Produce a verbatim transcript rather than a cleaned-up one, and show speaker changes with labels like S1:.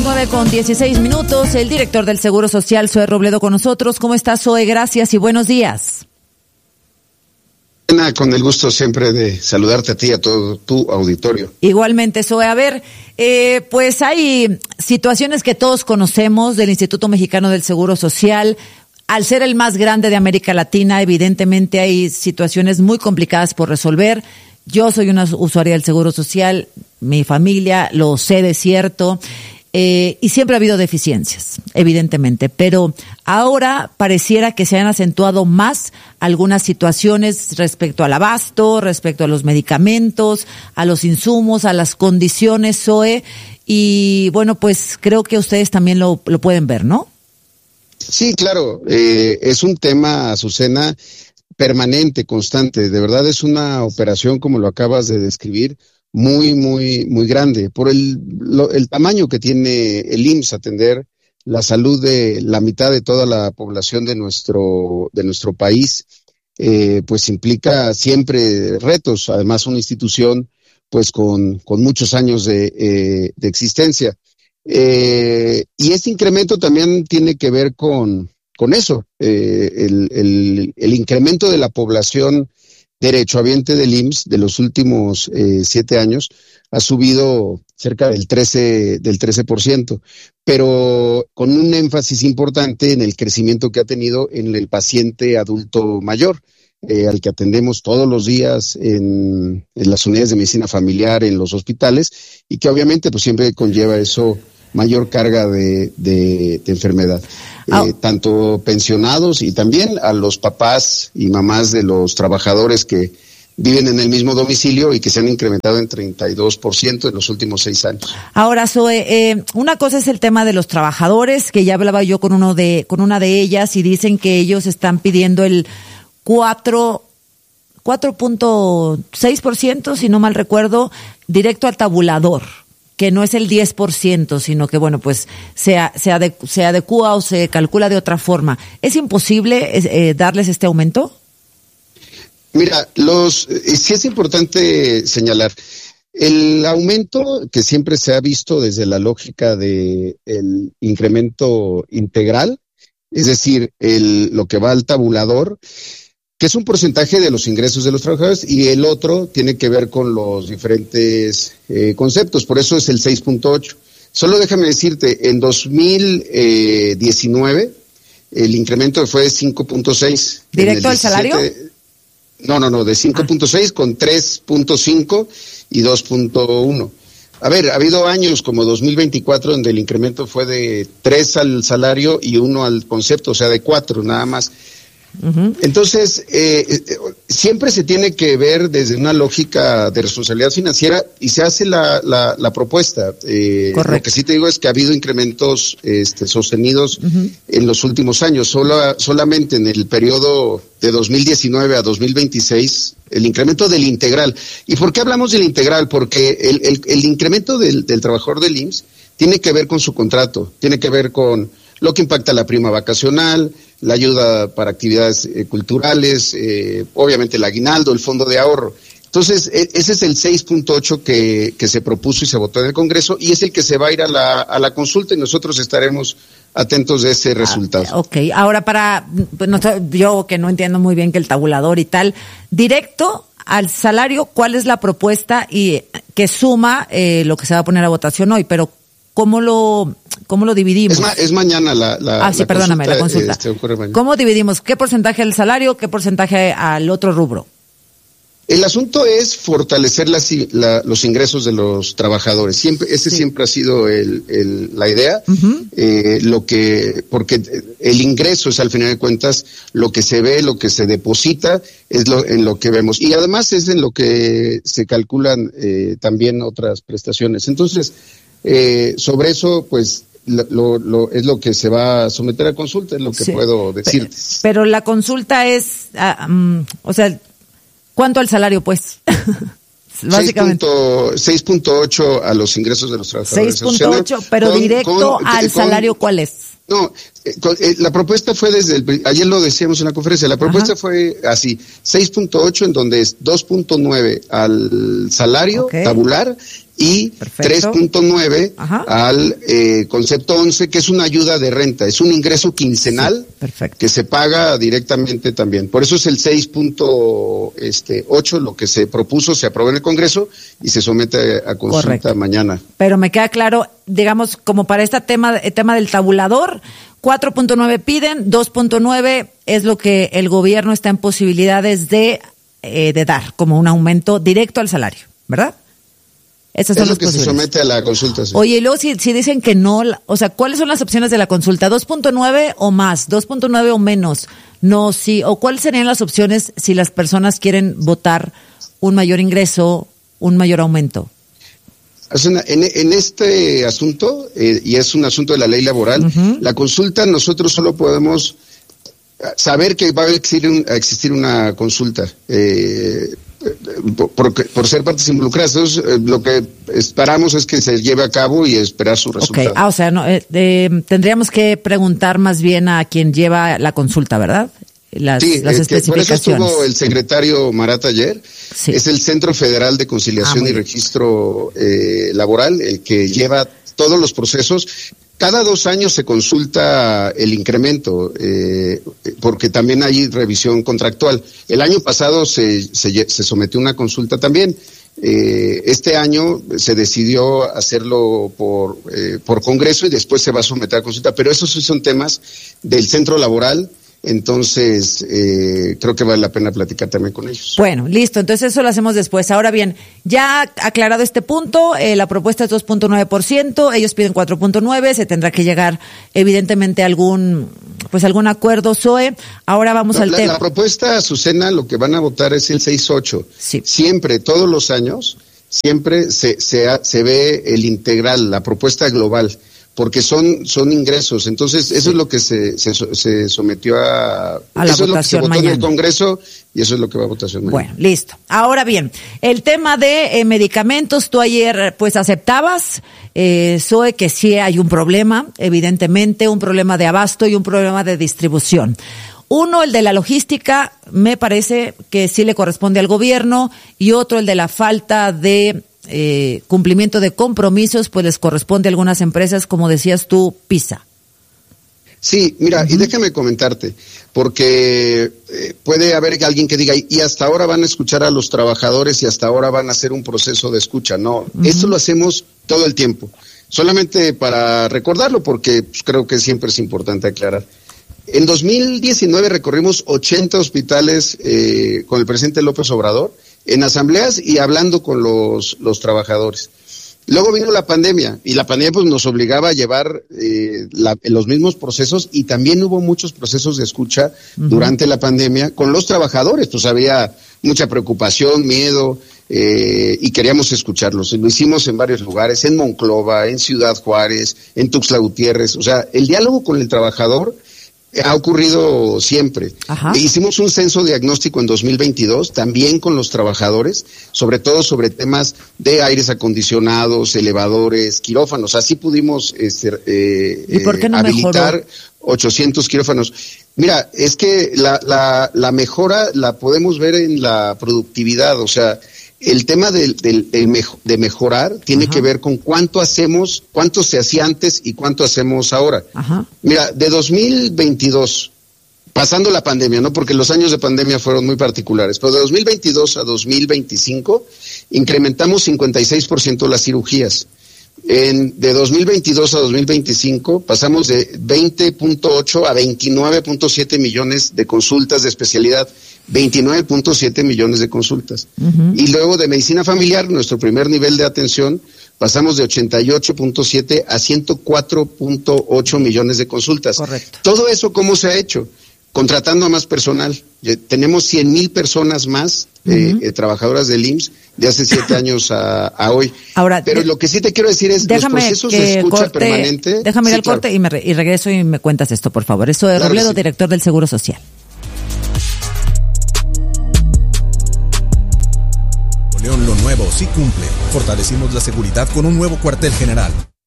S1: nueve con dieciséis minutos, el director del Seguro Social, Zoe Robledo, con nosotros. ¿Cómo estás, Zoe? Gracias y buenos días.
S2: Con el gusto siempre de saludarte a ti y a todo tu auditorio.
S1: Igualmente, Zoe. A ver, eh, pues hay situaciones que todos conocemos del Instituto Mexicano del Seguro Social. Al ser el más grande de América Latina, evidentemente hay situaciones muy complicadas por resolver. Yo soy una usuaria del Seguro Social, mi familia lo sé de cierto, eh, y siempre ha habido deficiencias, evidentemente, pero ahora pareciera que se han acentuado más algunas situaciones respecto al abasto, respecto a los medicamentos, a los insumos, a las condiciones, Zoe, y bueno, pues creo que ustedes también lo, lo pueden ver, ¿no?
S2: Sí, claro, eh, es un tema, Azucena, permanente, constante. De verdad es una operación, como lo acabas de describir, muy, muy, muy grande. Por el, lo, el tamaño que tiene el I M S S, atender la salud de la mitad de toda la población de nuestro, de nuestro país, eh, pues implica siempre retos. Además, una institución, pues con, con muchos años de, eh, de existencia. Eh, y este incremento también tiene que ver con, con eso, eh, el, el, el incremento de la población derechohabiente del I M S S de los últimos eh, siete años ha subido cerca del trece, del trece por ciento, pero con un énfasis importante en el crecimiento que ha tenido en el paciente adulto mayor, eh, al que atendemos todos los días en, en las unidades de medicina familiar, en los hospitales, y que obviamente pues siempre conlleva eso mayor carga de, de, de enfermedad, oh. eh, tanto pensionados y también a los papás y mamás de los trabajadores que viven en el mismo domicilio y que se han incrementado en treinta y dos por ciento en los últimos seis años.
S1: Ahora, Zoe, eh, una cosa es el tema de los trabajadores, que ya hablaba yo con uno de, con una de ellas y dicen que ellos están pidiendo el cuatro punto seis por ciento, si no mal recuerdo, directo al tabulador, que no es el diez por ciento, sino que, bueno, pues se, se, ade, se adecúa o se calcula de otra forma. ¿Es imposible eh, darles este aumento?
S2: Mira, los eh, sí es importante señalar, el aumento que siempre se ha visto desde la lógica de el incremento integral, es decir, el, lo que va al tabulador, que es un porcentaje de los ingresos de los trabajadores, y el otro tiene que ver con los diferentes eh, conceptos, por eso es el seis punto ocho. Solo déjame decirte, en dos mil diecinueve el incremento fue de cinco punto seis.
S1: ¿Directo al salario?
S2: No, no, no, de cinco punto seis ah. con tres punto cinco y dos punto uno. A ver, ha habido años como dos mil veinticuatro donde el incremento fue de tres al salario y uno al concepto, o sea, de cuatro nada más. Uh-huh. Entonces, eh, siempre se tiene que ver desde una lógica de responsabilidad financiera y se hace la, la, la propuesta. Eh, lo que sí te digo es que ha habido incrementos este, sostenidos uh-huh. en los últimos años. Solo, solamente en el periodo de dos mil diecinueve a dos mil veintiséis, el incremento del integral. ¿Y por qué hablamos del integral? Porque el, el, el incremento del, del trabajador del I M S S tiene que ver con su contrato, tiene que ver con lo que impacta la prima vacacional, la ayuda para actividades eh, culturales, eh, obviamente el aguinaldo, el fondo de ahorro. Entonces, e- ese es el seis punto ocho que, que se propuso y se votó en el Congreso, y es el que se va a ir a la, a la consulta, y nosotros estaremos atentos de ese resultado.
S1: Ah, ok, ahora para, pues, no, yo que no entiendo muy bien que el tabulador y tal, directo al salario, ¿cuál es la propuesta y que suma eh, lo que se va a poner a votación hoy? Pero ¿cómo lo, cómo lo dividimos?
S2: Es, ma- es mañana la, la
S1: Ah, sí,
S2: la
S1: perdóname,
S2: consulta,
S1: la consulta.
S2: Este, ocurre mañana.
S1: ¿Cómo dividimos? ¿Qué porcentaje al salario? ¿Qué porcentaje al otro rubro?
S2: El asunto es fortalecer las, la, los ingresos de los trabajadores. Siempre, ese sí. siempre ha sido el, el, la idea. Uh-huh. Eh, lo que, porque el ingreso es, al final de cuentas, lo que se ve, lo que se deposita, es lo, en lo que vemos. Y además es en lo que se calculan eh, también otras prestaciones. Entonces, eh, sobre eso, pues, Lo, lo, es lo que se va a someter a consulta, es lo que sí. puedo decirte.
S1: Pero, pero la consulta es, uh, um, o sea, ¿cuánto al salario, pues? Básicamente.
S2: seis punto ocho a los ingresos de los trabajadores.
S1: seis punto ocho, pero con, directo con, al con, salario, ¿cuál es?
S2: No, La propuesta fue desde el, ayer lo decíamos en la conferencia, la propuesta Ajá. fue así, seis punto ocho en donde es dos punto nueve al salario okay. tabular y Perfecto. tres punto nueve al eh, concepto once, que es una ayuda de renta, es un ingreso quincenal sí. que se paga directamente también. Por eso es el seis punto ocho, lo que se propuso, se aprobó en el Congreso y se somete a consulta Correcto. mañana.
S1: Pero me queda claro, digamos, como para este tema, el tema del tabulador, cuatro punto nueve piden, dos punto nueve es lo que el gobierno está en posibilidades de, eh, de dar como un aumento directo al salario, ¿verdad? Esas son
S2: es lo
S1: las
S2: que se somete a la consulta. Sí.
S1: Oye, y luego si, si dicen que no, o sea, ¿cuáles son las opciones de la consulta? ¿dos punto nueve o más? ¿dos punto nueve o menos? No, sí. ¿O cuáles serían las opciones si las personas quieren votar un mayor ingreso, un mayor aumento?
S2: En, en este asunto, eh, y es un asunto de la ley laboral, uh-huh. la consulta nosotros solo podemos saber que va a existir, un, a existir una consulta. Eh, Por, por ser partes involucradas. Entonces, eh, lo que esperamos es que se lleve a cabo y esperar su resultado.
S1: Okay. Ah, o sea, no, eh, eh, tendríamos que preguntar más bien a quien lleva la consulta, ¿verdad? Las,
S2: sí,
S1: las
S2: eh,
S1: especificaciones.
S2: Por eso estuvo el secretario Marat ayer. Sí. Es el Centro Federal de Conciliación ah, y Registro eh, Laboral, el que lleva todos los procesos. Cada dos años se consulta el incremento, eh, porque también hay revisión contractual. El año pasado se, se, se sometió una consulta también. Eh, este año se decidió hacerlo por, eh, por Congreso y después se va a someter a consulta. Pero esos sí son temas del centro laboral. Entonces, eh, creo que vale la pena platicar también con ellos.
S1: Bueno, listo, entonces eso lo hacemos después. Ahora bien, ya aclarado este punto, eh, la propuesta es dos punto nueve por ciento, ellos piden cuatro punto nueve, se tendrá que llegar evidentemente a algún, pues algún acuerdo, Zoe. Ahora vamos
S2: no,
S1: al
S2: la,
S1: tema.
S2: La propuesta, Azucena, lo que van a votar es el seis punto ocho.
S1: Sí.
S2: Siempre, todos los años, siempre se, se, se ve el integral, la propuesta global, porque son son ingresos. Entonces, eso sí. es lo que se, se, se sometió a...
S1: a la
S2: eso
S1: votación
S2: es lo que se votó
S1: mañana
S2: en el Congreso y eso es lo que va a votación mañana.
S1: Bueno, listo. Ahora bien, el tema de eh, medicamentos, tú ayer pues aceptabas, eh, Zoe, que sí hay un problema, evidentemente, un problema de abasto y un problema de distribución. Uno, el de la logística, me parece que sí le corresponde al gobierno, y otro, el de la falta de Eh, cumplimiento de compromisos, pues les corresponde a algunas empresas, como decías tú, PISA.
S2: Sí, mira, uh-huh. y déjame comentarte, porque eh, puede haber alguien que diga, y hasta ahora van a escuchar a los trabajadores y hasta ahora van a hacer un proceso de escucha. No, uh-huh. esto lo hacemos todo el tiempo. Solamente para recordarlo, porque pues, creo que siempre es importante aclarar. En dos mil diecinueve recorrimos ochenta hospitales eh, con el presidente López Obrador, en asambleas y hablando con los, los trabajadores. Luego vino la pandemia, y la pandemia pues nos obligaba a llevar eh, la, los mismos procesos, y también hubo muchos procesos de escucha uh-huh. durante la pandemia con los trabajadores. Pues había mucha preocupación, miedo, eh, y queríamos escucharlos. Lo hicimos en varios lugares, en Monclova, en Ciudad Juárez, en Tuxtla Gutiérrez. O sea, el diálogo con el trabajador ha ocurrido siempre.
S1: Ajá.
S2: Hicimos un censo diagnóstico en dos mil veintidós, también con los trabajadores, sobre todo sobre temas de aires acondicionados, elevadores, quirófanos. Así pudimos este, eh,
S1: ¿Y por qué no
S2: habilitar
S1: mejoró?
S2: ochocientos quirófanos. Mira, es que la, la, la mejora la podemos ver en la productividad. O sea, el tema de, de, de, de mejorar tiene Ajá. que ver con cuánto hacemos, cuánto se hacía antes y cuánto hacemos ahora.
S1: Ajá.
S2: Mira, de dos mil veintidós, pasando la pandemia, ¿no? Porque los años de pandemia fueron muy particulares, pero de dos mil veintidós a dos mil veinticinco incrementamos cincuenta y seis por ciento las cirugías. En, de dos mil veintidós a dos mil veinticinco pasamos de veinte punto ocho a veintinueve punto siete millones de consultas de especialidad. veintinueve punto siete millones de consultas. Uh-huh. Y luego de medicina familiar, nuestro primer nivel de atención, pasamos de ochenta y ocho punto siete a ciento cuatro punto ocho millones de consultas.
S1: Correcto.
S2: Todo eso, ¿cómo se ha hecho? Contratando a más personal. Tenemos cien mil personas más uh-huh. eh, eh, trabajadoras del I M S S de hace siete años a, a hoy.
S1: Ahora,
S2: Pero
S1: de,
S2: lo que sí te quiero decir es los procesos de escucha
S1: corte,
S2: permanente.
S1: Déjame ir
S2: sí,
S1: al
S2: claro.
S1: corte y, me re, y regreso y me cuentas esto, por favor. Eso de
S2: claro
S1: Robledo,
S2: sí.
S1: director del Seguro Social.
S3: León, lo nuevo sí cumple. Fortalecimos la seguridad con un nuevo cuartel general.